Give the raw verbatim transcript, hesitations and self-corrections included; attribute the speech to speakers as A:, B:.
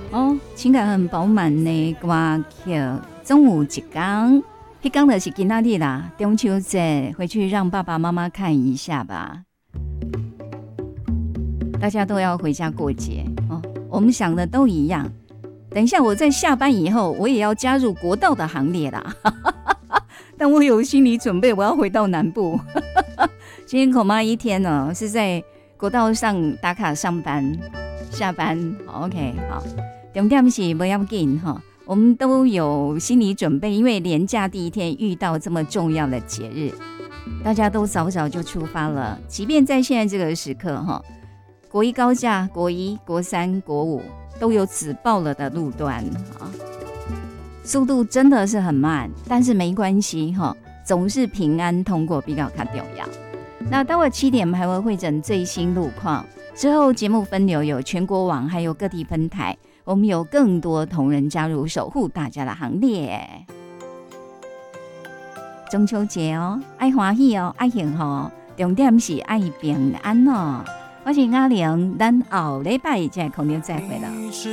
A: 哦，情感很饱满的歌曲。中午一天，那天就是今天啦，中秋节回去让爸爸妈妈看一下吧。大家都要回家过节哦，我们想的都一样。等一下我在下班以后，我也要加入国道的行列啦。但我有心理准备，我要回到南部。今天恐怕一天呢是在国道上打卡上班、下班。好 OK， 好，重点是不要紧哈。我们都有心理准备，因为连假第一天遇到这么重要的节日，大家都早早就出发了。即便在现在这个时刻哈，国一高假、国一、国三、国五都有挤爆了的路段啊，速度真的是很慢，但是没关系哈，总是平安通过比较较重要。那到了七点还会会诊最新路况，之后节目分流有全国网还有各地分台。我们有更多同仁加入守护大家的行列。中秋节哦，爱欢喜哦，爱幸福哦，重点是爱平安哦。我是阿玲，咱后礼拜再空中再会了。